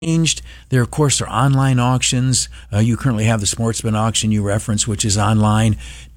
changed. There, of course, are online auctions. You currently have the Sportsman auction you referenced, which is online.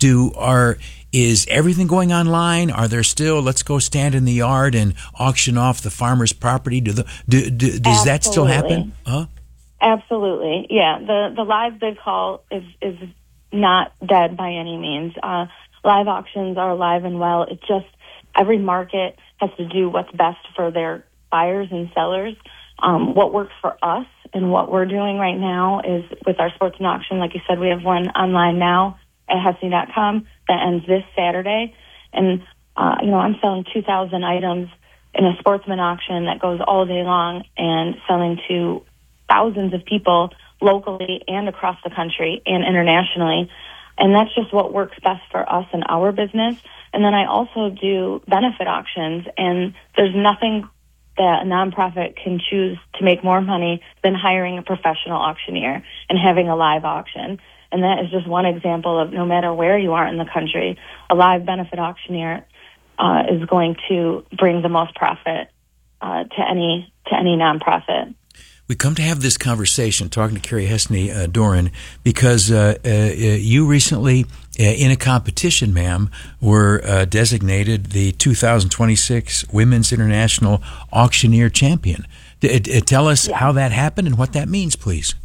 Is everything going online? Are there still, let's go stand in the yard and auction off the farmer's property? Does that still happen? Huh? Absolutely. Yeah. The live bid call is not dead by any means. Live auctions are alive and well. It just, every market has to do what's best for their buyers and sellers. What works for us and what we're doing right now is with our Sportsman auction. Like you said, we have one online now at Hessney.com that ends this Saturday. And, I'm selling 2,000 items in a Sportsman auction that goes all day long and selling to thousands of people locally and across the country and internationally. And that's just what works best for us and our business. And then I also do benefit auctions, and there's nothing that a nonprofit can choose to make more money than hiring a professional auctioneer and having a live auction. And that is just one example of, no matter where you are in the country, a live benefit auctioneer is going to bring the most profit to any nonprofit. We come to have this conversation talking to Carrie Hessney Doran because you recently, in a competition, ma'am, were designated the 2026 Women's International Auctioneer Champion. Tell us how that happened and what that means, please.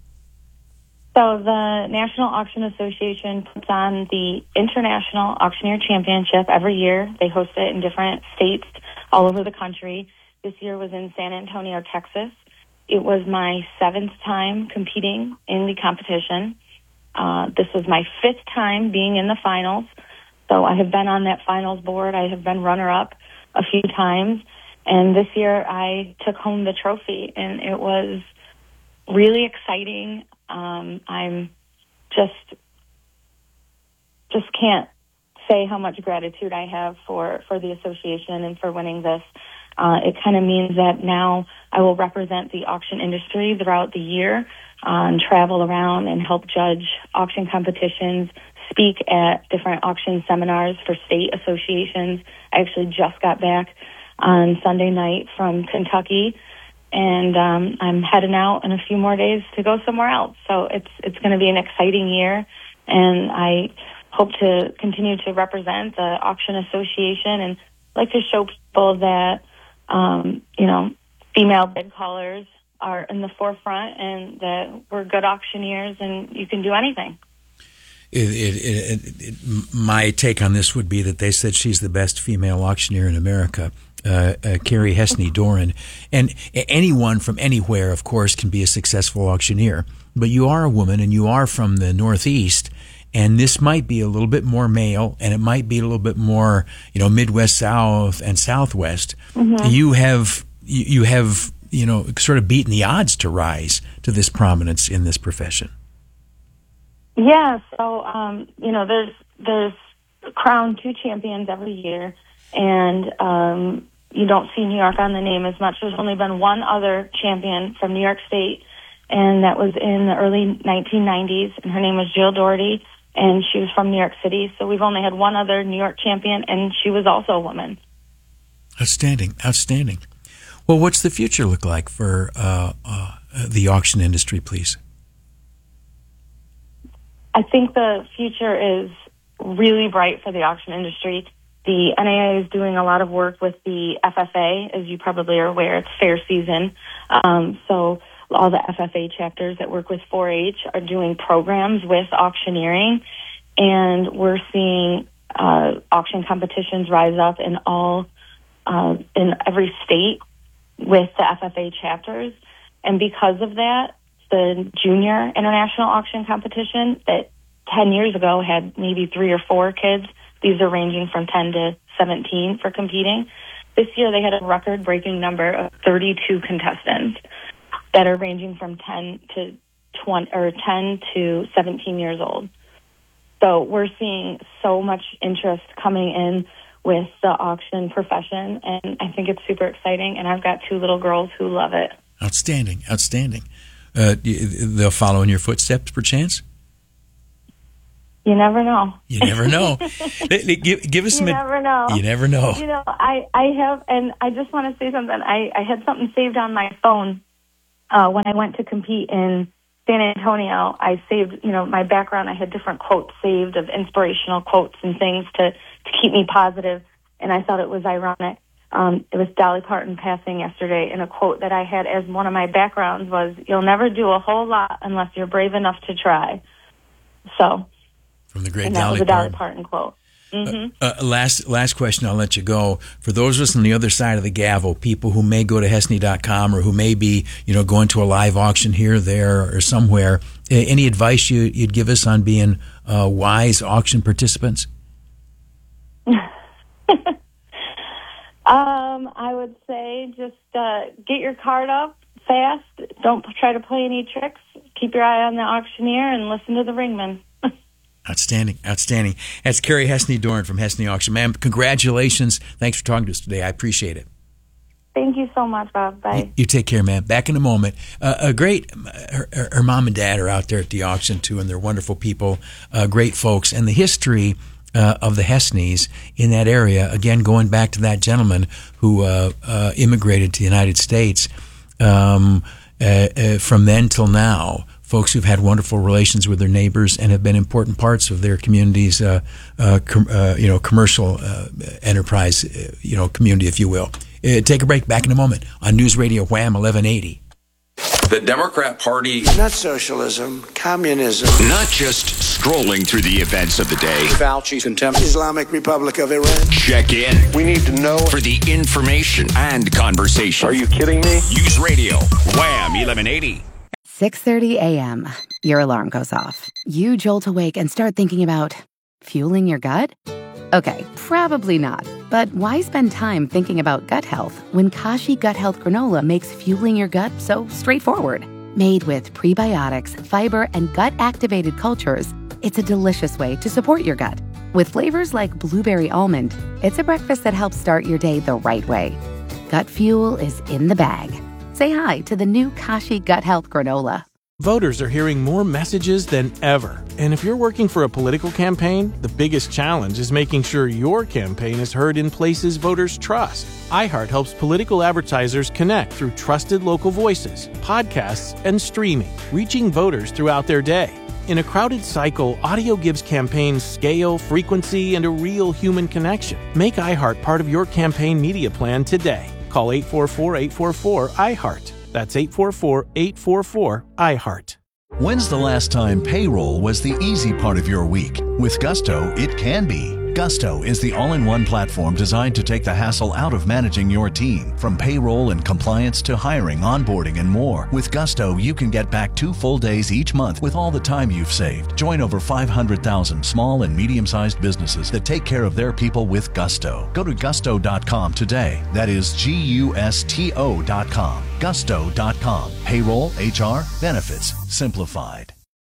So the National Auction Association puts on the International Auctioneer Championship every year. They host it in different states all over the country. This year was in San Antonio, Texas. It was my 7th time competing in the competition. This was my 5th time being in the finals. So I have been on that finals board. I have been runner-up a few times. And this year I took home the trophy, and it was really exciting. I'm just can't say how much gratitude I have for the association and for winning this. It kind of means that now I will represent the auction industry throughout the year and travel around and help judge auction competitions, speak at different auction seminars for state associations. I actually just got back on Sunday night from Kentucky, and I'm heading out in a few more days to go somewhere else. So it's going to be an exciting year, and I hope to continue to represent the auction association and like to show people that female bid callers are in the forefront and that we're good auctioneers and you can do anything. My take on this would be that they said she's the best female auctioneer in America, Carrie Hessney Doran. And anyone from anywhere, of course, can be a successful auctioneer. But you are a woman and you are from the Northeast, and this might be a little bit more male, and it might be a little bit more, Midwest, South, and Southwest. Mm-hmm. You have, sort of beaten the odds to rise to this prominence in this profession. Yeah. So, there's crowned 2 champions every year, and you don't see New York on the name as much. There's only been one other champion from New York State, and that was in the early 1990s, and her name was Jill Doherty. And she was from New York City, so we've only had one other New York champion, and she was also a woman. Outstanding. Well, what's the future look like for the auction industry, please? I think the future is really bright for the auction industry. The NAA is doing a lot of work with the FFA, as you probably are aware. It's fair season, so all the FFA chapters that work with 4-H are doing programs with auctioneering, and we're seeing auction competitions rise up in every state with the FFA chapters. And because of that, the Junior International Auction Competition that 10 years ago had maybe 3 or 4 kids, these are ranging from 10 to 17 for competing. This year they had a record-breaking number of 32 contestants that are ranging from 10 to 20 or 10 to 17 years old. So we're seeing so much interest coming in with the auction profession, and I think it's super exciting, and I've got 2 little girls who love it. Outstanding. They'll follow in your footsteps, perchance? You never know. Give us some... You never know. You never know. I have, and I just want to say something. I had something saved on my phone when I went to compete in San Antonio, I saved, my background. I had different quotes saved of inspirational quotes and things to keep me positive. And I thought it was ironic. It was Dolly Parton passing yesterday, and a quote that I had as one of my backgrounds was, "You'll never do a whole lot unless you're brave enough to try." So, from the great and that Dolly was a Dolly Parton quote. Mm-hmm. Last question, I'll let you go. For those of us on the other side of the gavel, people who may go to Hessney.com or who may be, going to a live auction here, there, or somewhere, any advice you'd give us on being wise auction participants? I would say just get your card up fast. Don't try to play any tricks. Keep your eye on the auctioneer and listen to the ringman. Outstanding. That's Carrie Hessney Doran from Hessney Auction. Ma'am, congratulations. Thanks for talking to us today. I appreciate it. Thank you so much, Bob. Bye. You take care, ma'am. Back in a moment. Her mom and dad are out there at the auction, too, and they're wonderful people, great folks. And the history of the Hessneys in that area, again, going back to that gentleman who immigrated to the United States, from then till now, folks who've had wonderful relations with their neighbors and have been important parts of their community's, commercial enterprise, community, if you will. Take a break. Back in a moment on News Radio Wham 1180. The Democrat Party. Not socialism, communism. Not just scrolling through the events of the day. Fauci, contempt. Islamic Republic of Iran. Check in. We need to know for the information and conversation. Are you kidding me? News Radio Wham 1180. 6:30 a.m. Your alarm goes off. You jolt awake and start thinking about fueling your gut? Okay, probably not. But why spend time thinking about gut health when Kashi Gut Health Granola makes fueling your gut so straightforward? Made with prebiotics, fiber, and gut-activated cultures, it's a delicious way to support your gut. With flavors like blueberry almond, it's a breakfast that helps start your day the right way. Gut fuel is in the bag. Say hi to the new Kashi Gut Health Granola. Voters are hearing more messages than ever. And if you're working for a political campaign, the biggest challenge is making sure your campaign is heard in places voters trust. iHeart helps political advertisers connect through trusted local voices, podcasts, and streaming, reaching voters throughout their day. In a crowded cycle, audio gives campaigns scale, frequency, and a real human connection. Make iHeart part of your campaign media plan today. Call 844-844-iHeart. That's 844-844-iHeart. When's the last time payroll was the easy part of your week? With Gusto, it can be. Gusto is the all-in-one platform designed to take the hassle out of managing your team. From payroll and compliance to hiring, onboarding, and more. With Gusto, you can get back 2 full days each month with all the time you've saved. Join over 500,000 small and medium-sized businesses that take care of their people with Gusto. Go to gusto.com today. That is GUSTO.com. Gusto.com. Payroll, HR, benefits, simplified.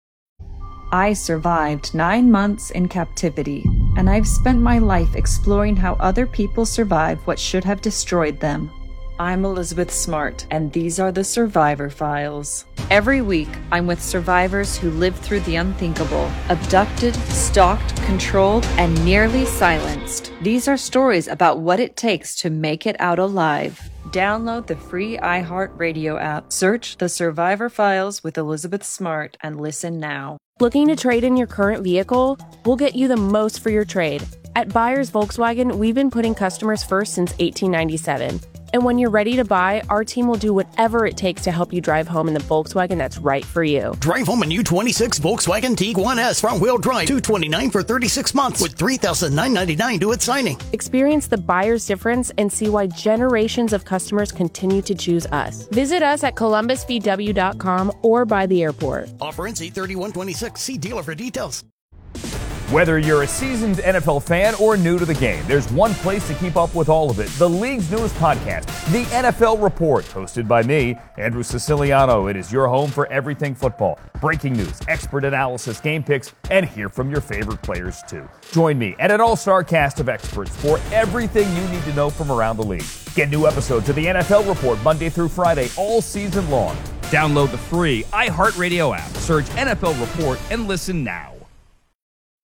I survived 9 months in captivity, and I've spent my life exploring how other people survived what should have destroyed them. I'm Elizabeth Smart, and these are the Survivor Files. Every week, I'm with survivors who lived through the unthinkable, abducted, stalked, controlled, and nearly silenced. These are stories about what it takes to make it out alive. Download the free iHeartRadio app. Search The Survivor Files with Elizabeth Smart and listen now. Looking to trade in your current vehicle? We'll get you the most for your trade. At Buyers Volkswagen, we've been putting customers first since 1897. And when you're ready to buy, our team will do whatever it takes to help you drive home in the Volkswagen that's right for you. Drive home a new 26 Volkswagen Tiguan S front-wheel drive, $229 for 36 months with $3,999 due at signing. Experience the buyer's difference and see why generations of customers continue to choose us. Visit us at columbusvw.com or by the airport. Offer ends 8/31/26. See dealer for details. Whether you're a seasoned NFL fan or new to the game, there's one place to keep up with all of it. The league's newest podcast, The NFL Report, hosted by me, Andrew Siciliano. It is your home for everything football. Breaking news, expert analysis, game picks, and hear from your favorite players too. Join me and an all-star cast of experts for everything you need to know from around the league. Get new episodes of The NFL Report Monday through Friday all season long. Download the free iHeartRadio app. Search NFL Report and listen now.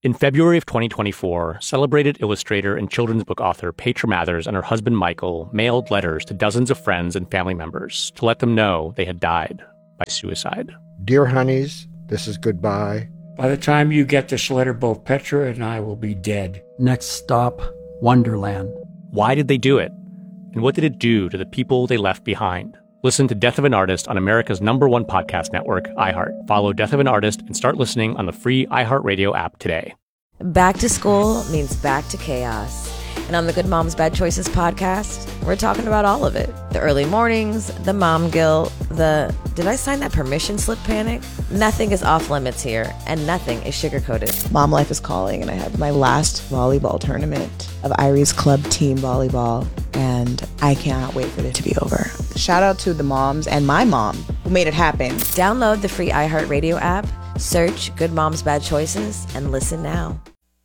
In February of 2024, celebrated illustrator and children's book author Petra Mathers and her husband Michael mailed letters to dozens of friends and family members to let them know they had died by suicide. Dear honeys, this is goodbye. By the time you get this letter, both Petra and I will be dead. Next stop, Wonderland. Why did they do it? And what did it do to the people they left behind? Listen to Death of an Artist on America's #1 podcast network, iHeart. Follow Death of an Artist and start listening on the free iHeartRadio app today. Back to school means back to chaos. And on the Good Moms Bad Choices podcast, we're talking about all of it. The early mornings, the mom guilt, the did I sign that permission slip panic? Nothing is off limits here, and nothing is sugar-coated. Mom life is calling, and I had my last volleyball tournament of Irie's club team volleyball, and I cannot wait for it to be over. Shout out to the moms and my mom who made it happen. Download the free iHeartRadio app, search Good Moms Bad Choices, and listen now.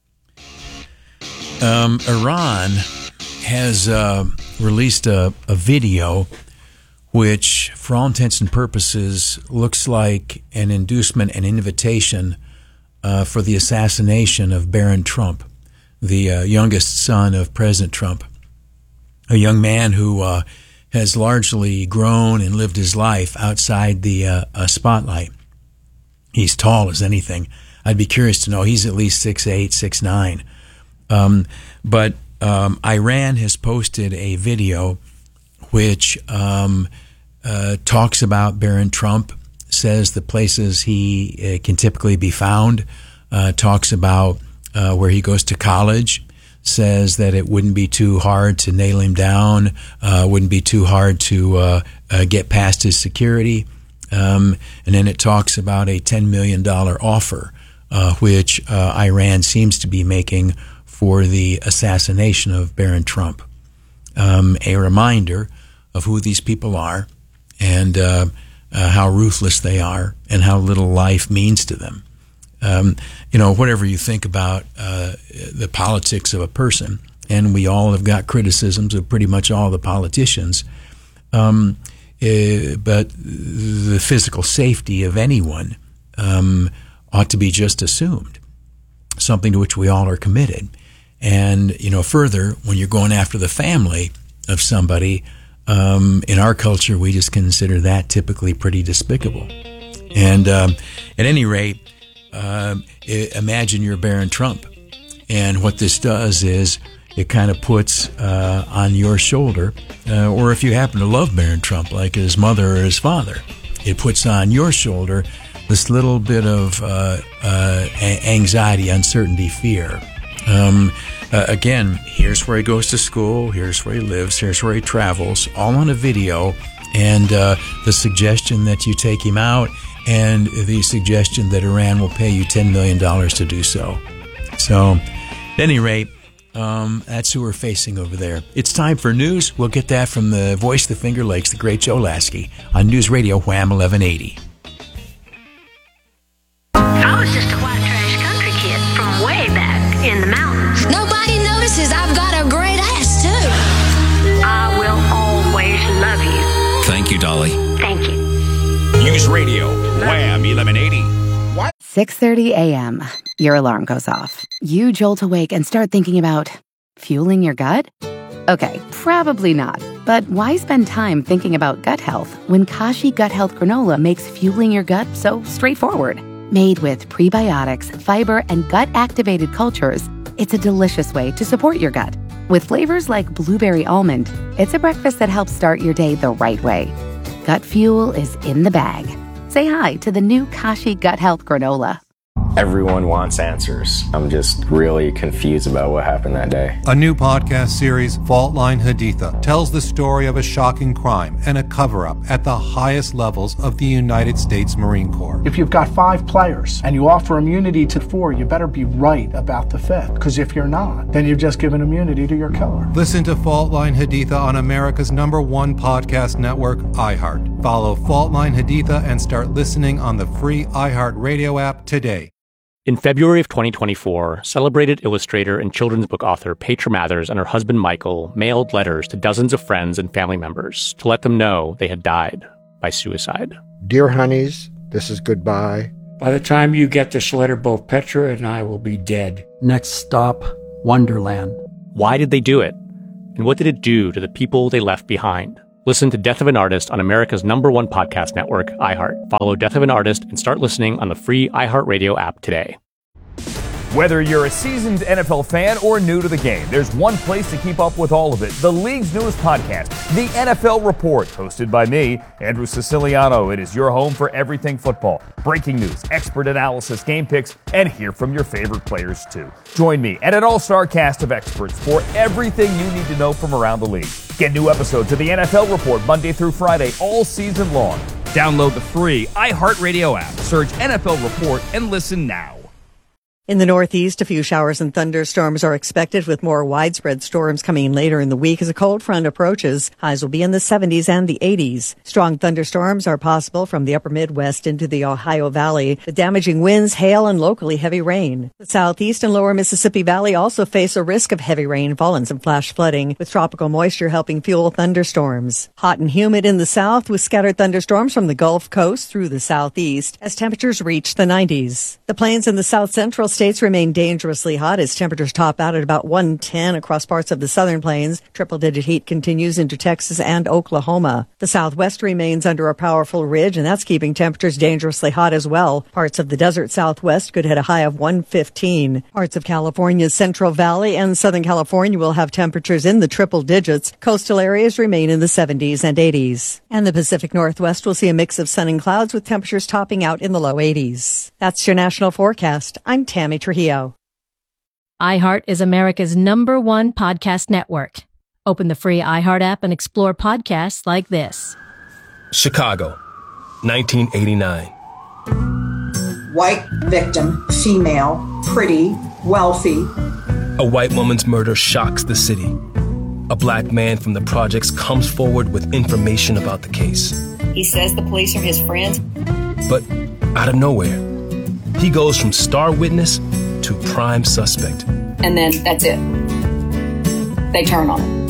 Iran has released a video which, for all intents and purposes, looks like an inducement, an invitation for the assassination of Barron Trump, the youngest son of President Trump, a young man who has largely grown and lived his life outside the spotlight. He's tall as anything. I'd be curious to know. He's at least 6'8", 6'9". But Iran has posted a video which talks about Barron Trump, says the places he can typically be found, talks about where he goes to college, says that it wouldn't be too hard to nail him down, wouldn't be too hard to get past his security. And then it talks about a $10 million offer, which Iran seems to be making for the assassination of Barron Trump. A reminder of who these people are and how ruthless they are and how little life means to them. Whatever you think about the politics of a person, and we all have got criticisms of pretty much all the politicians, but the physical safety of anyone ought to be just assumed, something to which we all are committed. And, further, when you're going after the family of somebody, in our culture, we just consider that typically pretty despicable. And at any rate, imagine you're Barron Trump. And what this does is it kind of puts on your shoulder, or if you happen to love Barron Trump, like his mother or his father, it puts on your shoulder this little bit of anxiety, uncertainty, fear. Again, here's where he goes to school, here's where he lives, here's where he travels, all on a video, and the suggestion that you take him out, and the suggestion that Iran will pay you $10 million to do so. So, at any rate, that's who we're facing over there. It's time for news. We'll get that from the voice of the Finger Lakes, the great Joe Lasky, on News Radio Wham 1180. I was just a white trash country kid from way back in the mountains. Nobody notices I've got a great ass, too. I will always love you. Thank you, Dolly. Thank you. News Radio Wham 1180. 6:30 a.m. Your alarm goes off. You jolt awake and start thinking about fueling your gut? Okay, probably not. But why spend time thinking about gut health when Kashi Gut Health Granola makes fueling your gut so straightforward? Made with prebiotics, fiber, and gut-activated cultures, it's a delicious way to support your gut. With flavors like blueberry almond, it's a breakfast that helps start your day the right way. Gut fuel is in the bag. Say hi to the new Kashi Gut Health Granola. Everyone wants answers. I'm just really confused about what happened that day. A new podcast series, Fault Line Haditha, tells the story of a shocking crime and a cover-up at the highest levels of the United States Marine Corps. If you've got 5 players and you offer immunity to 4, you better be right about the 5th. Because if you're not, then you've just given immunity to your killer. Listen to Fault Line Haditha on America's #1 podcast network, iHeart. Follow Fault Line Haditha and start listening on the free iHeart Radio app today. In February of 2024, celebrated illustrator and children's book author Petra Mathers and her husband Michael mailed letters to dozens of friends and family members to let them know they had died by suicide. Dear honeys, this is goodbye. By the time you get this letter, both Petra and I will be dead. Next stop, Wonderland. Why did they do it? And what did it do to the people they left behind? Listen to Death of an Artist on America's #1 podcast network, iHeart. Follow Death of an Artist and start listening on the free iHeartRadio app today. Whether you're a seasoned NFL fan or new to the game, there's one place to keep up with all of it. The league's newest podcast, The NFL Report, hosted by me, Andrew Siciliano. It is your home for everything football. Breaking news, expert analysis, game picks, and hear from your favorite players too. Join me and an all-star cast of experts for everything you need to know from around the league. Get new episodes of The NFL Report Monday through Friday all season long. Download the free iHeartRadio app. Search NFL Report and listen now. In the Northeast, a few showers and thunderstorms are expected, with more widespread storms coming later in the week as a cold front approaches. Highs will be in the 70s and the 80s. Strong thunderstorms are possible from the upper Midwest into the Ohio Valley, with damaging winds, hail, and locally heavy rain. The Southeast and lower Mississippi Valley also face a risk of heavy rainfall and some flash flooding, with tropical moisture helping fuel thunderstorms. Hot and humid in the south, with scattered thunderstorms from the Gulf Coast through the southeast as temperatures reach the 90s. The plains in the south central states remain dangerously hot as temperatures top out at about 110 across parts of the southern plains. Triple-digit heat continues into Texas and Oklahoma. The southwest remains under a powerful ridge, and that's keeping temperatures dangerously hot as well. Parts of the desert southwest could hit a high of 115. Parts of California's Central Valley and Southern California will have temperatures in the triple digits. Coastal areas remain in the 70s and 80s. And the Pacific Northwest will see a mix of sun and clouds with temperatures topping out in the low 80s. That's your national forecast. I'm Tammy Trujillo. iHeart is America's #1 podcast network. Open the free iHeart app and explore podcasts like this. Chicago, 1989. White victim, female, pretty, wealthy. A white woman's murder shocks the city. A black man from the projects comes forward with information about the case. He says the police are his friends. But out of nowhere, he goes from star witness to prime suspect. And then that's it. They turn on him.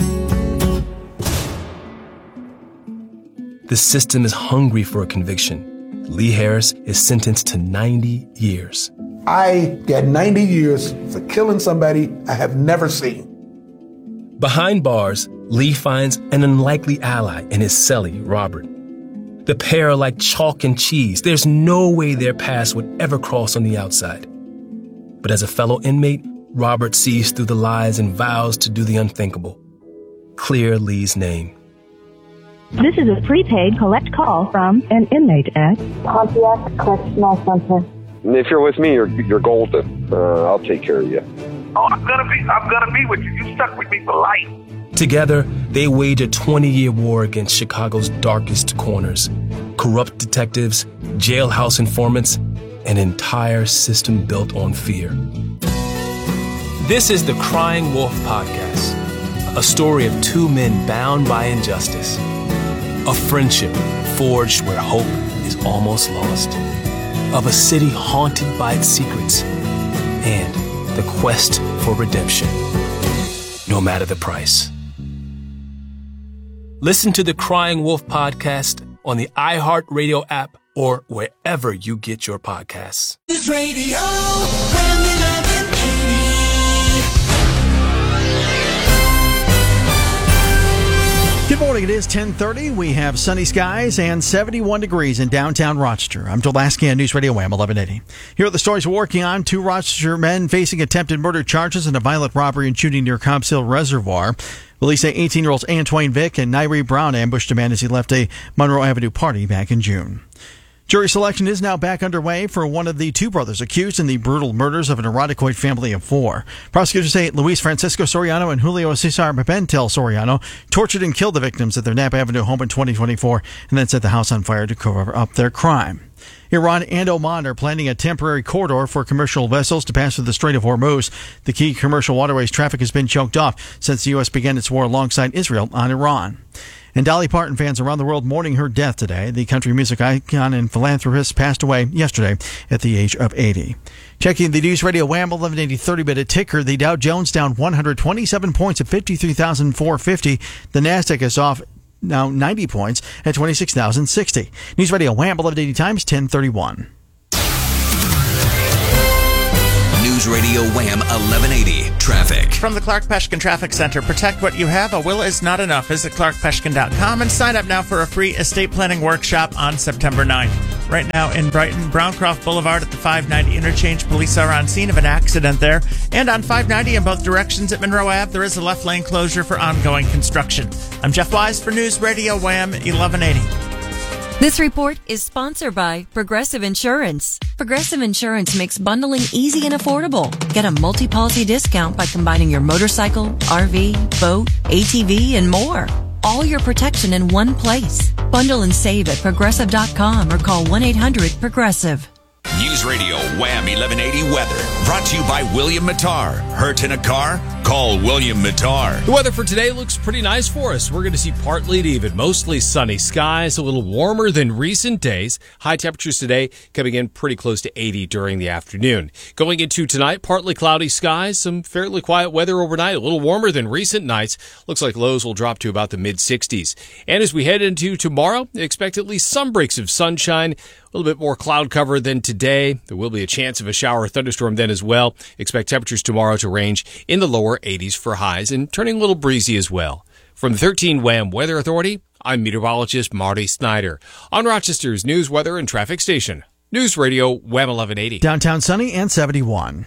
The system is hungry for a conviction. Lee Harris is sentenced to 90 years. I got 90 years for killing somebody I have never seen. Behind bars, Lee finds an unlikely ally in his cellie, Robert. The pair are like chalk and cheese. There's no way their paths would ever cross on the outside. But as a fellow inmate, Robert sees through the lies and vows to do the unthinkable. Clear Lee's name. This is a prepaid collect call from an inmate at Pontiac Correctional Center. If you're with me, you're golden. I'll take care of you. Oh, I'm gonna be with you. You stuck with me for life. Together, they wage a 20-year war against Chicago's darkest corners. Corrupt detectives, jailhouse informants, an entire system built on fear. This is the Crying Wolf Podcast, a story of two men bound by injustice. A friendship forged where hope is almost lost. Of a city haunted by its secrets. And the quest for redemption, no matter the price. Listen to the Crying Wolf Podcast on the iHeartRadio app or wherever you get your podcasts. News Radio, Wham 1180. Good morning. It is 10:30. We have sunny skies and 71 degrees in downtown Rochester. I'm Joel Lasky on News Radio Wham 1180. Here are the stories we're working on. 2 Rochester men facing attempted murder charges in a violent robbery and shooting near Cobbs Hill Reservoir. Police say 18-year-olds Antwain Vick and Nairi Brown ambushed a man as he left a Monroe Avenue party back in June. Jury selection is now back underway for one of the 2 brothers accused in the brutal murders of an Eroticoid family of 4. Prosecutors say Luis Francisco Soriano and Julio Cesar Pimentel Soriano tortured and killed the victims at their Napa Avenue home in 2024 and then set the house on fire to cover up their crime. Iran and Oman are planning a temporary corridor for commercial vessels to pass through the Strait of Hormuz. The key commercial waterways traffic has been choked off since the U.S. began its war alongside Israel on Iran. And Dolly Parton fans around the world mourning her death today. The country music icon and philanthropist passed away yesterday at the age of 80. Checking the News Radio Wham 1180 30-minute ticker, the Dow Jones down 127 points at 53,450. The Nasdaq is off now 90 points at 26,060. News Radio Wham 1180 times 1031. News Radio Wham 1180 Traffic. From the Clark Peshkin Traffic Center, protect what you have. A will is not enough. Visit clarkpeshkin.com and sign up now for a free estate planning workshop on September 9th. Right now in Brighton, Browncroft Boulevard at the 590 interchange, police are on scene of an accident there. And on 590 in both directions at Monroe Ave, there is a left lane closure for ongoing construction. I'm Jeff Wise for News Radio Wham 1180. This report is sponsored by Progressive Insurance. Progressive Insurance makes bundling easy and affordable. Get a multi-policy discount by combining your motorcycle, RV, boat, ATV, and more. All your protection in one place. Bundle and save at Progressive.com or call 1-800-PROGRESSIVE. News Radio Wham 1180 weather. Brought to you by William Mattar. Hurt in a car? Call William Mattar. The weather for today looks pretty nice for us. We're going to see partly to even mostly sunny skies, a little warmer than recent days. High temperatures today coming in pretty close to 80 during the afternoon. Going into tonight, partly cloudy skies, some fairly quiet weather overnight, a little warmer than recent nights. Looks like lows will drop to about the mid-60s. And as we head into tomorrow, expect at least some breaks of sunshine, a little bit more cloud cover than today. There will be a chance of a shower or thunderstorm then as well. Expect temperatures tomorrow to range in the lower 80s for highs and turning a little breezy as well. From the 13 Wham Weather Authority, I'm meteorologist Marty Snyder on Rochester's news, weather, and traffic station. News Radio Wham 1180. Downtown sunny and 71.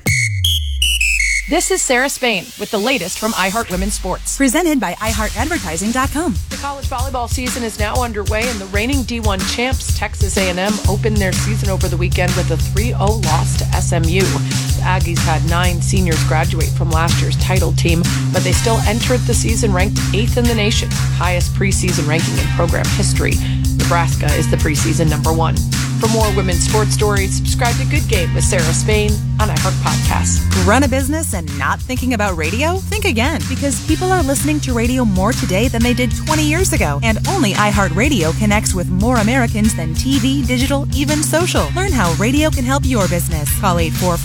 This is Sarah Spain with the latest from iHeart Women's Sports. Presented by iHeartAdvertising.com. The college volleyball season is now underway, and the reigning D1 champs, Texas A&M, opened their season over the weekend with a 3-0 loss to SMU. The Aggies had 9 seniors graduate from last year's title team, but they still entered the season ranked 8th in the nation, highest preseason ranking in program history. Nebraska is the preseason number 1. For more women's sports stories, subscribe to Good Game with Sarah Spain on iHeart Podcasts. Run a business and not thinking about radio? Think again, because people are listening to radio more today than they did 20 years ago. And only iHeartRadio connects with more Americans than TV, digital, even social. Learn how radio can help your business. Call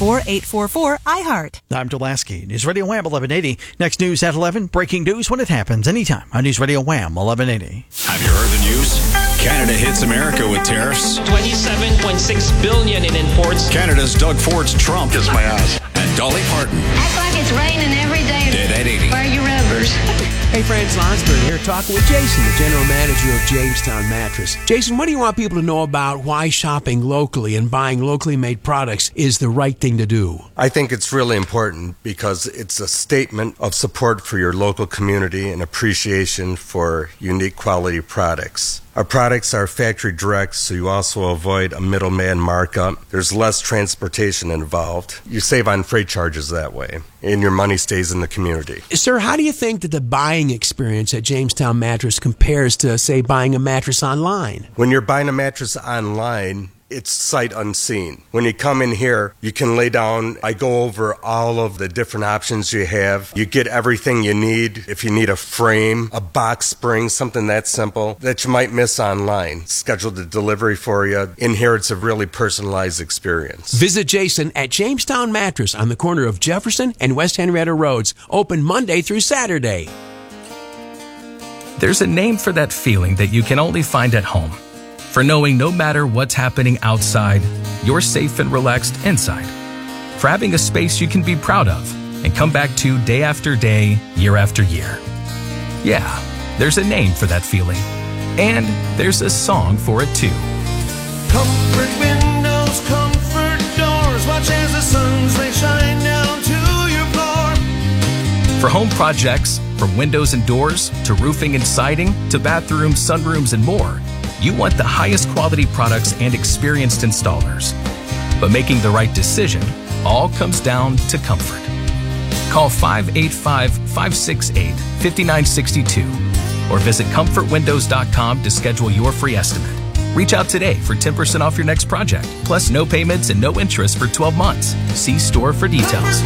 844-844-iHeart. I'm Dulaski. News Radio Wham 1180. Next news at 11. Breaking news when it happens anytime on News Radio Wham 1180. Have you heard the news? Canada hits America with tariffs. $27.6 billion in imports. Canada's Doug Ford's Trump. Kiss my ass. And Dolly Parton. Act like it's raining every day. Dead at 80. Wear your rubbers. Hey, Franz Lonsberg here, talking with Jason, the general manager of Jamestown Mattress. Jason, what do you want people to know about why shopping locally and buying locally made products is the right thing to do? I think it's really important because it's a statement of support for your local community and appreciation for unique quality products. Our products are factory direct, so you also avoid a middleman markup. There's less transportation involved. You save on freight charges that way, and your money stays in the community. Sir, how do you think that the buying experience at Jamestown Mattress compares to, say, buying a mattress online? When you're buying a mattress online, it's sight unseen. When you come in here, you can lay down. I go over all of the different options you have. You get everything you need. If you need a frame, a box spring, something that simple that you might miss online. Schedule the delivery for you. In here, it's a really personalized experience. Visit Jason at Jamestown Mattress on the corner of Jefferson and West Henrietta Roads. Open Monday through Saturday. There's a name for that feeling that you can only find at home. For knowing no matter what's happening outside, you're safe and relaxed inside. For having a space you can be proud of and come back to day after day, year after year. Yeah, there's a name for that feeling. And there's a song for it too. Comfort windows, comfort doors. Watch as the sun's rays shine down to your floor. For home projects, from windows and doors to roofing and siding to bathrooms, sunrooms, and more, you want the highest quality products and experienced installers. But making the right decision all comes down to comfort. Call 585-568-5962 or visit comfortwindows.com to schedule your free estimate. Reach out today for 10% off your next project, plus no payments and no interest for 12 months. See store for details.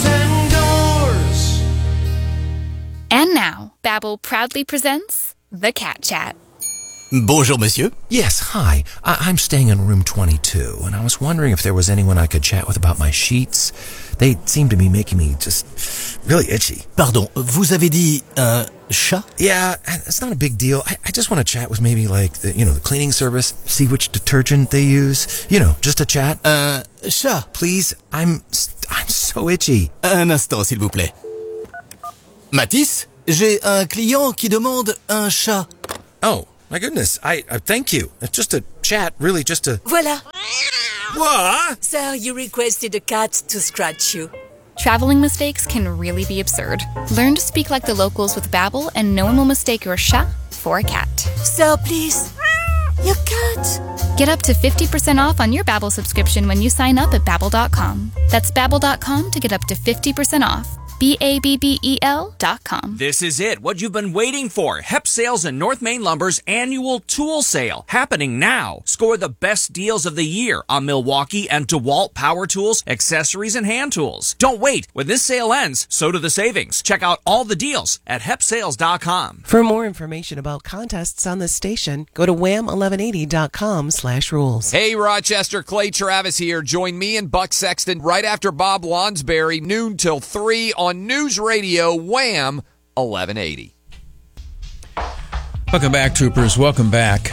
And now, Babbel proudly presents The Cat Chat. Bonjour, monsieur. Yes, hi. I'm staying in room 22, and I was wondering if there was anyone I could chat with about my sheets. They seem to be making me just really itchy. Pardon, vous avez dit chat? Yeah, it's not a big deal. I just want to chat with maybe like the cleaning service, see which detergent they use. Just a chat. Chat. Please, I'm so itchy. Un instant, s'il vous plaît. Matisse, j'ai un client qui demande un chat. Oh, my goodness. I thank you. It's just a chat, really just a... Voilà. What? Sir, you requested a cat to scratch you. Traveling mistakes can really be absurd. Learn to speak like the locals with Babbel, and no one will mistake your chat for a cat. Sir, please. Your cat. Get up to 50% off on your Babbel subscription when you sign up at Babbel.com. That's Babbel.com to get up to 50% off. BABBEL.com. This is it, what you've been waiting for. HEP Sales and North Main Lumber's annual tool sale, happening now. Score the best deals of the year on Milwaukee and DeWalt power tools, accessories, and hand tools. Don't wait. When this sale ends, so do the savings. Check out all the deals at HEPSales.com. For more information about contests on this station, go to wham1180.com/rules. Hey, Rochester, Clay Travis here. Join me and Buck Sexton right after Bob Lonsberry, noon till 3 on News Radio Wham 1180. Welcome back, troopers. Welcome back.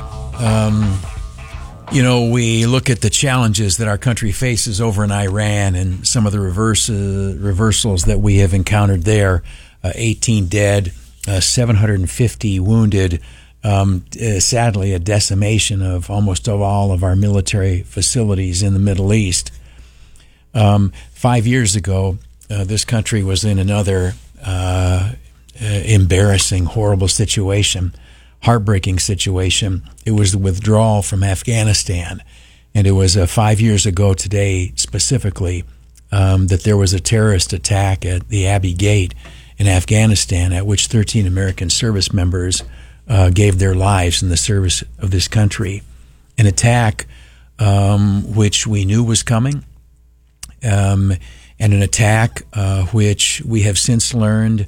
We look at the challenges that our country faces over in Iran and some of the reversals that we have encountered there. 18 dead, 750 wounded. Sadly, a decimation of almost all of our military facilities in the Middle East. 5 years ago, this country was in another embarrassing, horrible situation, heartbreaking situation. It was the withdrawal from Afghanistan. And it was 5 years ago today, specifically, that there was a terrorist attack at the Abbey Gate in Afghanistan, at which 13 American service members gave their lives in the service of this country. An attack which we knew was coming. And an attack which we have since learned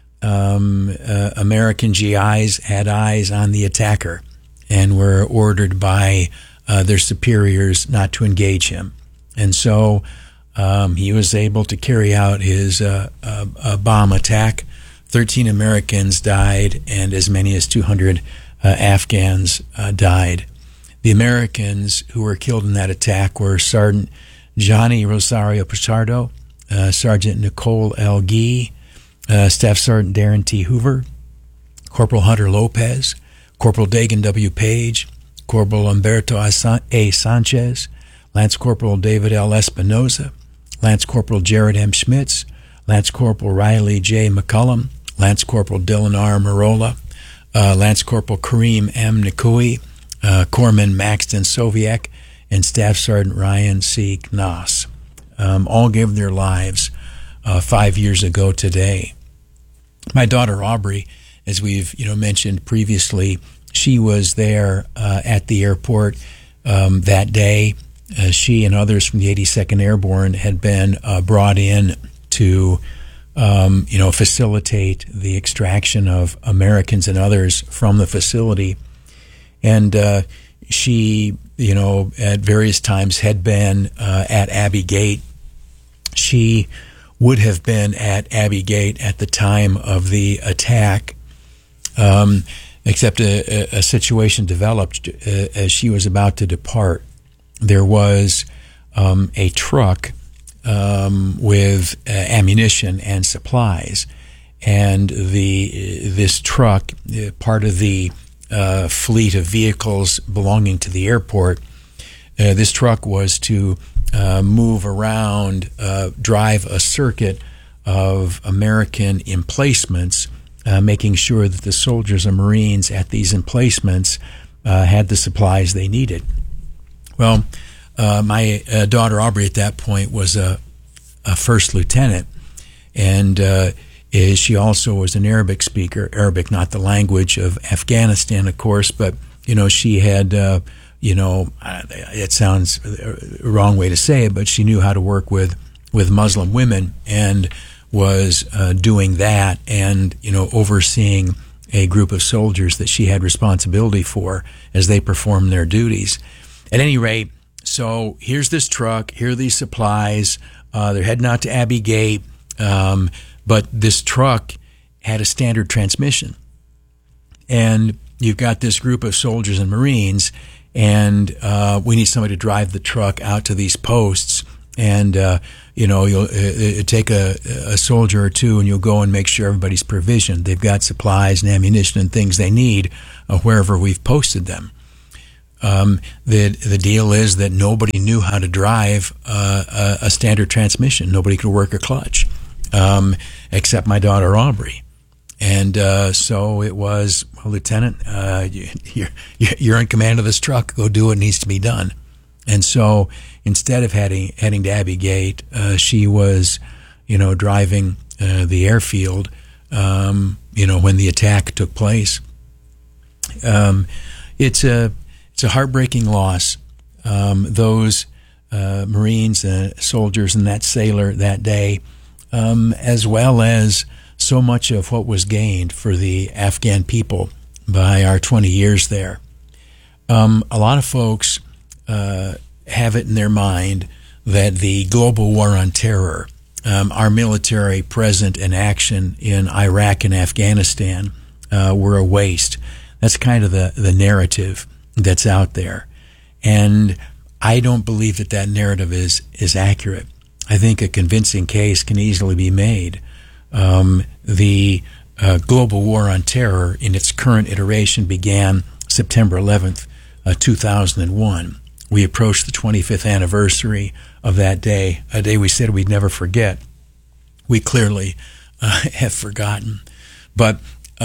American GIs had eyes on the attacker and were ordered by their superiors not to engage him. And so he was able to carry out his bomb attack. 13 Americans died and as many as 200 Afghans died. The Americans who were killed in that attack were Sergeant Johnny Rosario Pichardo, Sergeant Nicole L. Gee, Staff Sergeant Darren T. Hoover, Corporal Hunter Lopez, Corporal Dagan W. Page, Corporal Humberto A. Sanchez, Lance Corporal David L. Espinoza, Lance Corporal Jared M. Schmitz, Lance Corporal Riley J. McCullum, Lance Corporal Dylan R. Marola, Lance Corporal Kareem M. Nikui, Corpsman Maxton Soviak, and Staff Sergeant Ryan C. Knoss. All gave their lives 5 years ago today. My daughter Aubrey, as we've mentioned previously, she was there at the airport that day. She and others from the 82nd Airborne had been brought in to facilitate the extraction of Americans and others from the facility. And she, at various times had been at Abbey Gate. She would have been at Abbey Gate at the time of the attack, except a situation developed as she was about to depart. There was a truck with ammunition and supplies, and this truck, part of the fleet of vehicles belonging to the airport, this truck was to move around, drive a circuit of American emplacements, making sure that the soldiers and Marines at these emplacements had the supplies they needed. Well, my daughter Aubrey at that point was a first lieutenant, and she also was an Arabic speaker. Arabic, not the language of Afghanistan, of course, but she had it sounds a wrong way to say it, but she knew how to work with Muslim women and was doing that and overseeing a group of soldiers that she had responsibility for as they performed their duties. At any rate, so here's this truck, here are these supplies. They're heading out to Abbey Gate, but this truck had a standard transmission. And you've got this group of soldiers and Marines, and we need somebody to drive the truck out to these posts. And, you'll take a soldier or two and you'll go and make sure everybody's provisioned. They've got supplies and ammunition and things they need wherever we've posted them. The deal is that nobody knew how to drive a standard transmission. Nobody could work a clutch, except my daughter Aubrey. And so it was, well, Lieutenant, you're in command of this truck. Go do what needs to be done. And so instead of heading to Abbey Gate, she was, driving the airfield, when the attack took place. It's a heartbreaking loss. Those Marines, soldiers, and that sailor that day, as well as so much of what was gained for the Afghan people by our 20 years there. A lot of folks have it in their mind that the global war on terror, our military present in action in Iraq and Afghanistan, were a waste. That's kind of the narrative that's out there. And I don't believe that narrative is accurate. I think a convincing case can easily be made. The global war on terror in its current iteration began September 11th, 2001. We approached the 25th anniversary of that day, a day we said we'd never forget. We clearly have forgotten. But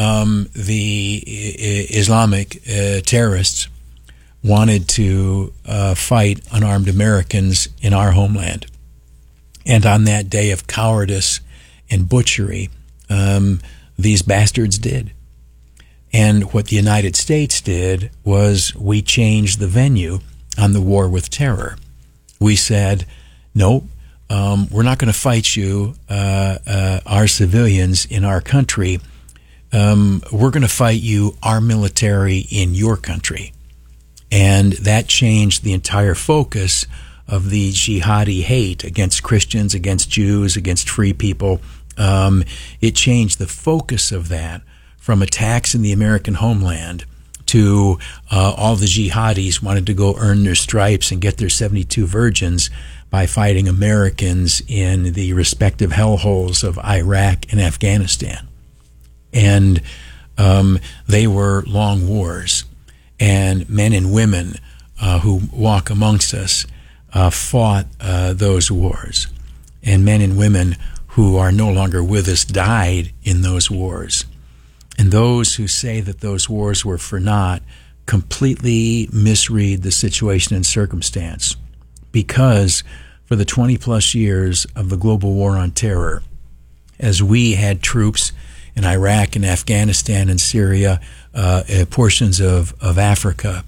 the Islamic terrorists wanted to fight unarmed Americans in our homeland. And on that day of cowardice and butchery, these bastards did. And what the United States did was we changed the venue on the war with terror. We said, nope, we're not going to fight you, our civilians in our country. We're going to fight you, our military in your country. And that changed the entire focus of the jihadi hate against Christians, against Jews, against free people. It changed the focus of that from attacks in the American homeland to all the jihadis wanted to go earn their stripes and get their 72 virgins by fighting Americans in the respective hellholes of Iraq and Afghanistan. And they were long wars. And men and women who walk amongst us fought those wars. And men and women who are no longer with us died in those wars. And those who say that those wars were for naught completely misread the situation and circumstance, because for the 20 plus years of the global war on terror, as we had troops in Iraq and Afghanistan and Syria, portions of Africa,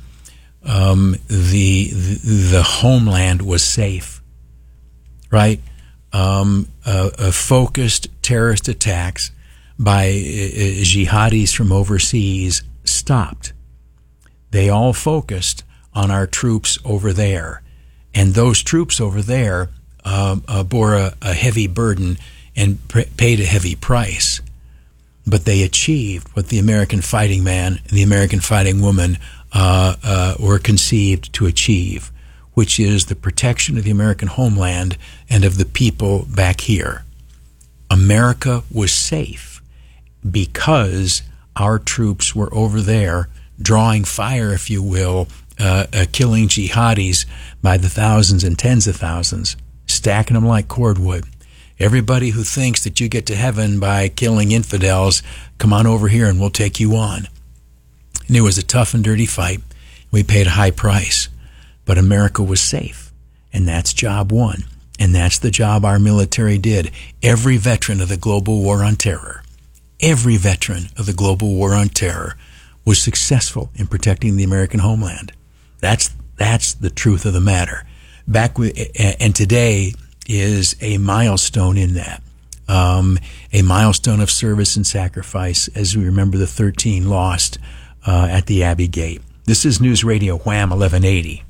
the homeland was safe, right? Focused terrorist attacks by jihadis from overseas stopped. They all focused on our troops over there. And those troops over there bore a heavy burden and paid a heavy price. But they achieved what the American fighting man and the American fighting woman were conceived to achieve, which is the protection of the American homeland and of the people back here. America was safe because our troops were over there drawing fire, if you will, killing jihadis by the thousands and tens of thousands, stacking them like cordwood. Everybody who thinks that you get to heaven by killing infidels, come on over here and we'll take you on. And it was a tough and dirty fight. We paid a high price. But America was safe. And that's job one. And that's the job our military did. Every veteran of the global war on terror, every veteran of the global war on terror was successful in protecting the American homeland. That's the truth of the matter. And today is a milestone in that. A milestone of service and sacrifice as we remember the 13 lost at the Abbey Gate. This is News Radio Wham 1180.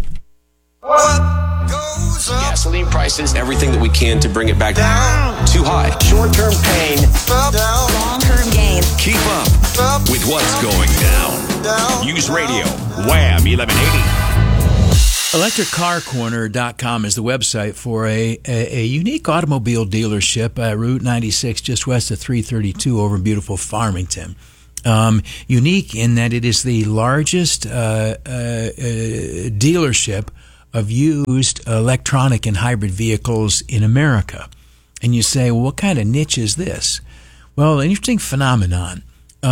Gasoline prices, everything that we can to bring it back down. Too high. Short-term pain. Long-term gain. Keep up with what's going down. News Radio Wham 1180. ElectricCarCorner.com is the website for a unique automobile dealership at Route 96, just west of 332 over in beautiful Farmington. Unique in that it is the largest dealership of used electronic and hybrid vehicles in America. And you say, well, what kind of niche is this? Well, an interesting phenomenon.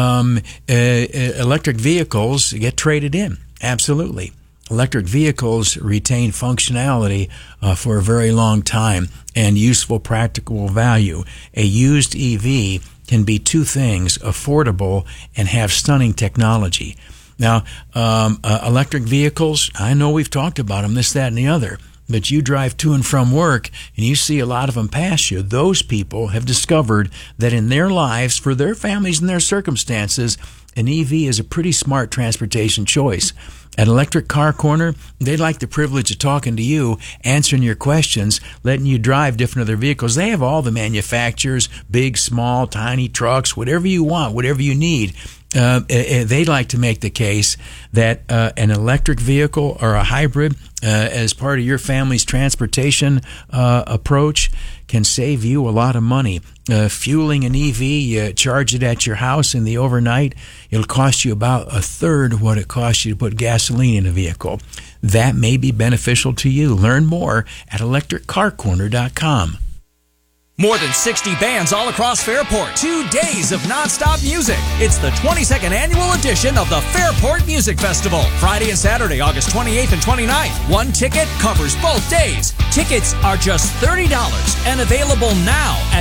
Electric vehicles get traded in. Absolutely. Electric vehicles retain functionality for a very long time and useful practical value. A used EV can be two things, affordable and have stunning technology. Now, electric vehicles, I know we've talked about them, this, that, and the other, but you drive to and from work and you see a lot of them pass you. Those people have discovered that in their lives, for their families and their circumstances, an EV is a pretty smart transportation choice. At Electric Car Corner, they'd like the privilege of talking to you, answering your questions, letting you drive different of their vehicles. They have all the manufacturers, big, small, tiny trucks, whatever you want, whatever you need. They'd like to make the case that an electric vehicle or a hybrid as part of your family's transportation approach can save you a lot of money. Fueling an EV, you charge it at your house in the overnight, it'll cost you about a third of what it costs you to put gasoline in a vehicle. That may be beneficial to you. Learn more at electriccarcorner.com. More than 60 bands all across Fairport. 2 days of nonstop music. It's the 22nd annual edition of the Fairport Music Festival. Friday and Saturday, August 28th and 29th. One ticket covers both days. Tickets are just $30 and available now at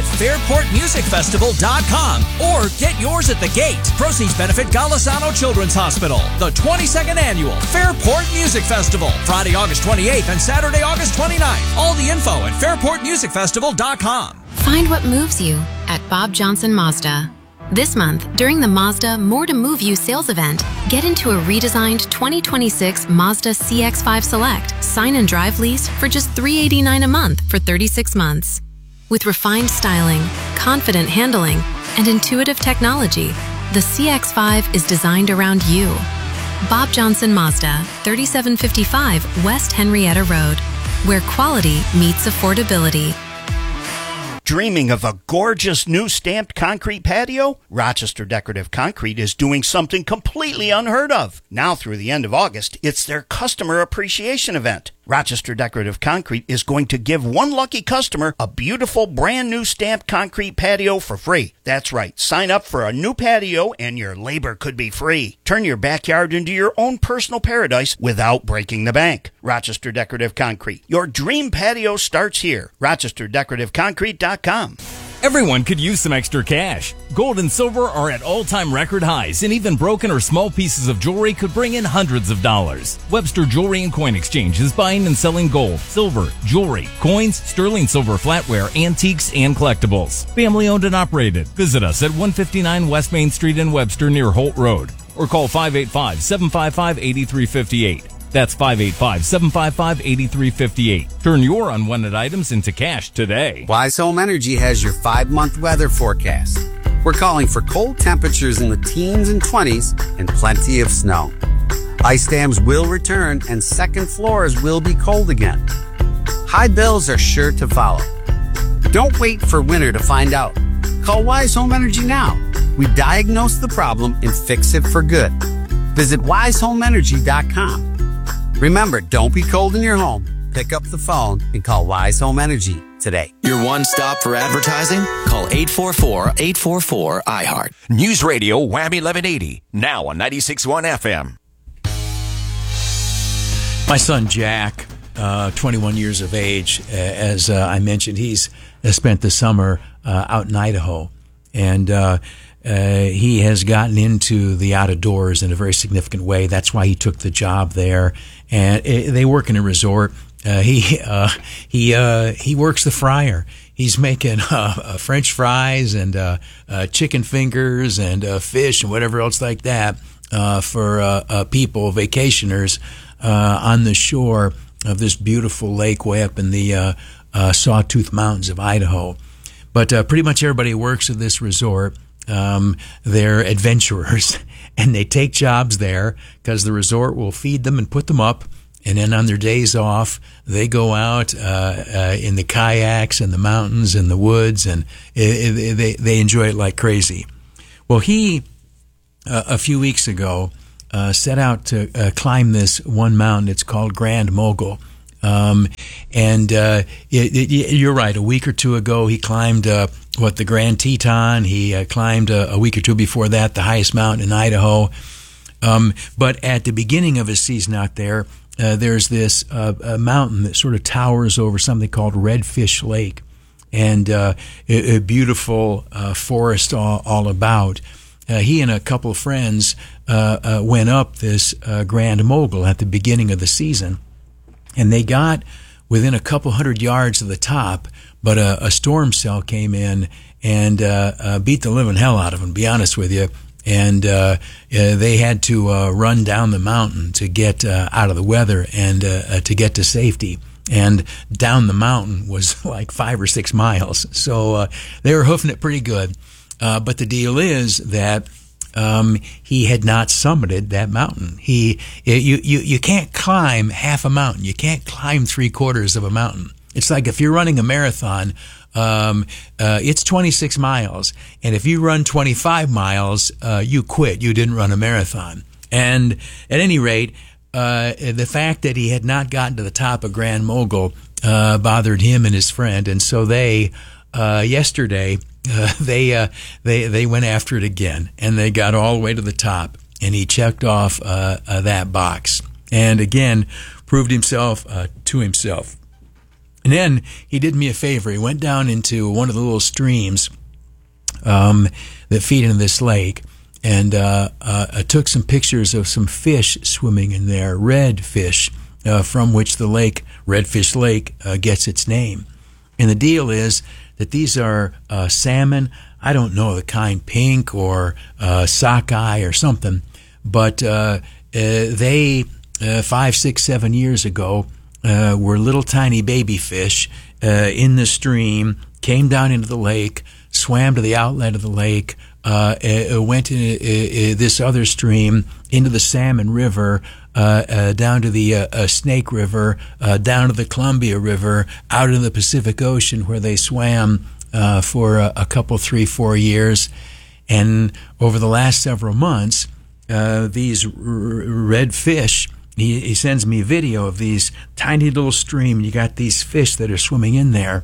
fairportmusicfestival.com or get yours at the gate. Proceeds benefit Golisano Children's Hospital. The 22nd annual Fairport Music Festival. Friday, August 28th and Saturday, August 29th. All the info at fairportmusicfestival.com. Find what moves you at Bob Johnson Mazda. This month, during the Mazda More to Move You sales event, get into a redesigned 2026 Mazda CX-5 Select sign and drive lease for just $389 a month for 36 months. With refined styling, confident handling, and intuitive technology, the CX-5 is designed around you. Bob Johnson Mazda, 3755 West Henrietta Road, where quality meets affordability. Dreaming of a gorgeous new stamped concrete patio? Rochester Decorative Concrete is doing something completely unheard of. Now through the end of August, it's their customer appreciation event. Rochester Decorative Concrete is going to give one lucky customer a beautiful brand new stamped concrete patio for free. That's right. Sign up for a new patio and your labor could be free. Turn your backyard into your own personal paradise without breaking the bank. Rochester Decorative Concrete. Your dream patio starts here. RochesterDecorativeConcrete.com. Everyone could use some extra cash. Gold and silver are at all-time record highs, and even broken or small pieces of jewelry could bring in hundreds of dollars. Webster Jewelry and Coin Exchange is buying and selling gold, silver, jewelry, coins, sterling silver flatware, antiques, and collectibles. Family owned and operated. Visit us at 159 West Main Street in Webster near Holt Road, or call 585-755-8358. That's 585-755-8358. Turn your unwanted items into cash today. Wise Home Energy has your 5-month weather forecast. We're calling for cold temperatures in the teens and 20s and plenty of snow. Ice dams will return and second floors will be cold again. High bills are sure to follow. Don't wait for winter to find out. Call Wise Home Energy now. We diagnose the problem and fix it for good. Visit wisehomeenergy.com. Remember, don't be cold in your home. Pick up the phone and call Wise Home Energy today. Your one stop for advertising? Call 844-844-iHeart. News Radio Whammy 1180, now on 96.1 FM. My son Jack, 21 years of age, as I mentioned, he's spent the summer out in Idaho. And he has gotten into the out of doors in a very significant way. That's why he took the job there. And they work in a resort. He works the fryer. He's making French fries and chicken fingers and fish and whatever else like that for people, vacationers on the shore of this beautiful lake way up in the Sawtooth Mountains of Idaho. But pretty much everybody who works at this resort, they're adventurers, and they take jobs there because the resort will feed them and put them up, And then on their days off, they go out in the kayaks and the mountains and the woods, and they enjoy it like crazy. Well, he, a few weeks ago, set out to climb this one mountain. It's called Grand Mogul. You're right. A week or two ago, he climbed the Grand Teton. He climbed a week or two before that the highest mountain in Idaho. But at the beginning of his season out there, there's this a mountain that sort of towers over something called Redfish Lake, and a beautiful forest all about. He and a couple of friends went up this Grand Mogul at the beginning of the season, and they got within a couple hundred yards of the top, but a storm cell came in and beat the living hell out of them, to be honest with you. And they had to run down the mountain to get out of the weather and to get to safety. And down the mountain was like 5 or 6 miles. So they were hoofing it pretty good. But the deal is that he had not summited that mountain. You can't climb half a mountain. You can't climb 3/4 of a mountain. It's like if you're running a marathon, it's 26 miles. And if you run 25 miles, you quit. You didn't run a marathon. And at any rate, the fact that he had not gotten to the top of Grand Mogul bothered him and his friend. And so they, yesterday, they went after it again. And they got all the way to the top. And he checked off that box. And again, proved himself to himself. And then he did me a favor. He went down into one of the little streams that feed into this lake and took some pictures of some fish swimming in there, red fish, from which the lake, Redfish Lake, gets its name. And the deal is that these are salmon. I don't know the kind, pink or sockeye or something, but they 5, 6, 7 years ago were little tiny baby fish in the stream, came down into the lake, swam to the outlet of the lake, went into this other stream, into the Salmon River, down to the Snake River, down to the Columbia River, out into the Pacific Ocean where they swam for a couple, 3, 4 years. And over the last several months, these red fish, he sends me a video of these tiny little stream. You got these fish that are swimming in there.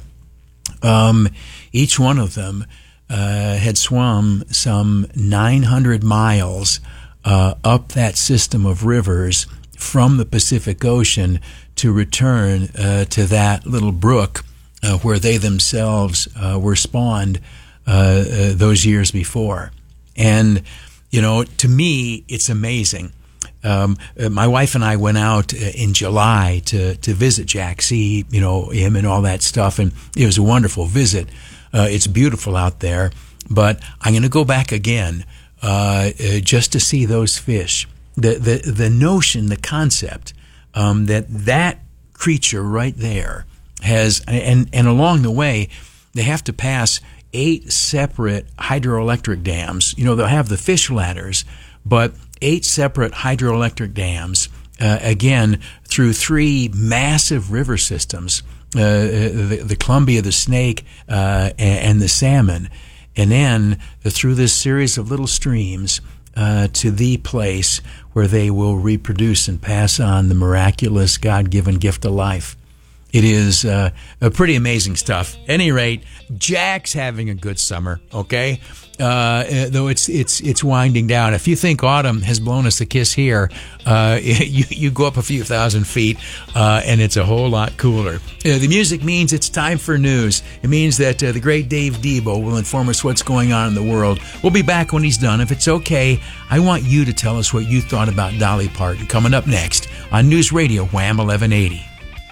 Each one of them had swum some 900 miles up that system of rivers from the Pacific Ocean to return to that little brook where they themselves were spawned those years before. And, to me, it's amazing. My wife and I went out in July to visit Jack, see, him and all that stuff. And it was a wonderful visit. It's beautiful out there, but I'm going to go back again, just to see those fish. The notion, the concept, that creature right there has, and along the way, they have to pass 8 separate hydroelectric dams. They'll have the fish ladders, but 8 separate hydroelectric dams, again, through 3 massive river systems, the Columbia, the Snake, and the Salmon, and then through this series of little streams to the place where they will reproduce and pass on the miraculous God-given gift of life. It is a pretty amazing stuff. At any rate, Jack's having a good summer, okay? Though it's winding down. If you think autumn has blown us a kiss here, you go up a few thousand feet, and it's a whole lot cooler. The music means it's time for news. It means that the great Dave Debo will inform us what's going on in the world. We'll be back when he's done. If it's okay, I want you to tell us what you thought about Dolly Parton. Coming up next on News Radio Wham 1180.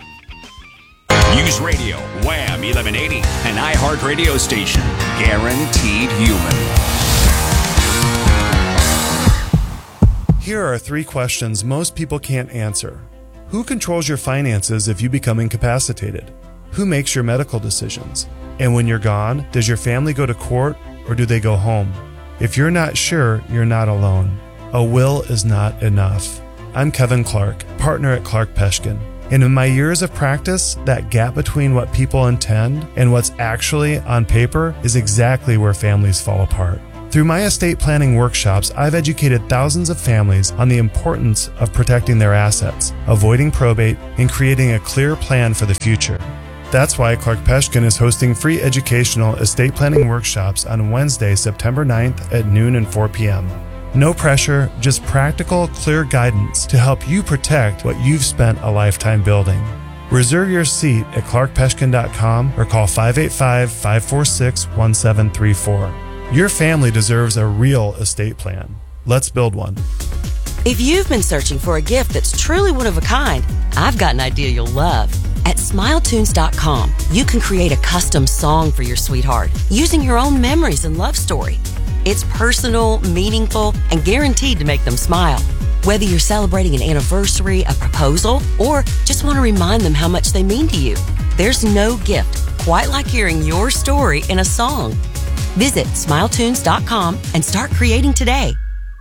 News Radio, Wham 1180, an iHeart radio station. Guaranteed human. Here are 3 questions most people can't answer. Who controls your finances if you become incapacitated? Who makes your medical decisions? And when you're gone, does your family go to court or do they go home? If you're not sure, you're not alone. A will is not enough. I'm Kevin Clark, partner at Clark Peshkin. And in my years of practice, that gap between what people intend and what's actually on paper is exactly where families fall apart. Through my estate planning workshops, I've educated thousands of families on the importance of protecting their assets, avoiding probate, and creating a clear plan for the future. That's why Clark Peshkin is hosting free educational estate planning workshops on Wednesday, September 9th at noon and 4 p.m. No pressure, just practical, clear guidance to help you protect what you've spent a lifetime building. Reserve your seat at clarkpeshkin.com or call 585-546-1734. Your family deserves a real estate plan. Let's build one. If you've been searching for a gift that's truly one of a kind, I've got an idea you'll love. At SmileTunes.com, you can create a custom song for your sweetheart using your own memories and love story. It's personal, meaningful, and guaranteed to make them smile. Whether you're celebrating an anniversary, a proposal, or just want to remind them how much they mean to you, there's no gift quite like hearing your story in a song. Visit SmileTunes.com and start creating today.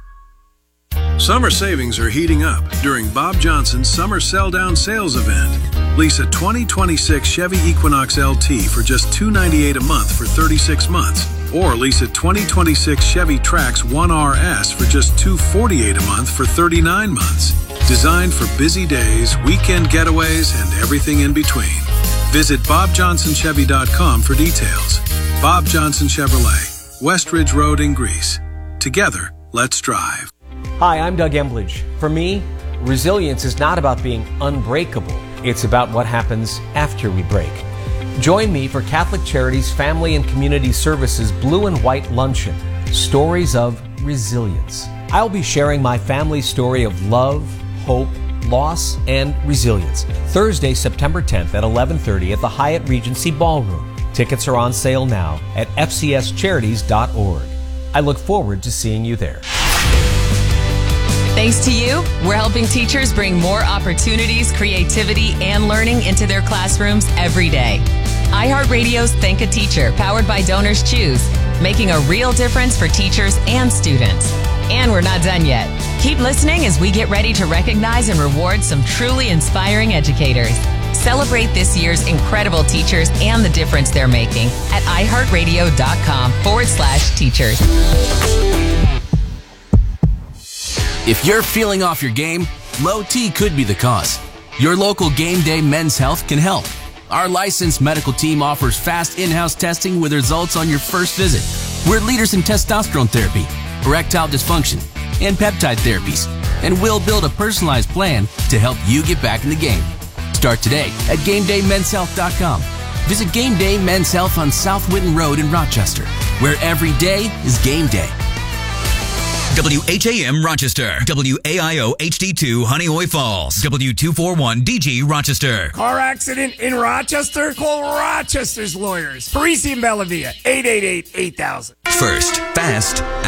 Summer savings are heating up during Bob Johnson's Summer Sell-Down Sales event. Lease a 2026 Chevy Equinox LT for just $298 a month for 36 months. Or lease a 2026 Chevy Trax 1RS for just $248 a month for 39 months. Designed for busy days, weekend getaways, and everything in between. Visit BobJohnsonChevy.com for details. Bob Johnson Chevrolet, Westridge Road in Greece. Together, let's drive. Hi, I'm Doug Embledge. For me, resilience is not about being unbreakable. It's about what happens after we break. Join me for Catholic Charities Family and Community Services Blue and White Luncheon, Stories of Resilience. I'll be sharing my family's story of love, hope, loss, and resilience. Thursday, September 10th at 11:30 at the Hyatt Regency Ballroom. Tickets are on sale now at fcscharities.org. I look forward to seeing you there. Thanks to you, we're helping teachers bring more opportunities, creativity, and learning into their classrooms every day. iHeartRadio's Thank a Teacher, powered by Donors Choose, making a real difference for teachers and students. And we're not done yet. Keep listening as we get ready to recognize and reward some truly inspiring educators. Celebrate this year's incredible teachers and the difference they're making at iHeartRadio.com/teachers. If you're feeling off your game, low T could be the cause. Your local Game Day Men's Health can help. Our licensed medical team offers fast in-house testing with results on your first visit. We're leaders in testosterone therapy, erectile dysfunction, and peptide therapies, and we'll build a personalized plan to help you get back in the game. Start today at GameDayMen'sHealth.com. Visit Game Day Men's Health on South Winton Road in Rochester, where every day is game day. WHAM Rochester, WAIO HD2 Honeoye Falls, W241DG Rochester. Car accident in Rochester? Call Rochester's lawyers. Parisi and Bellavia, 888-8000. First, fast,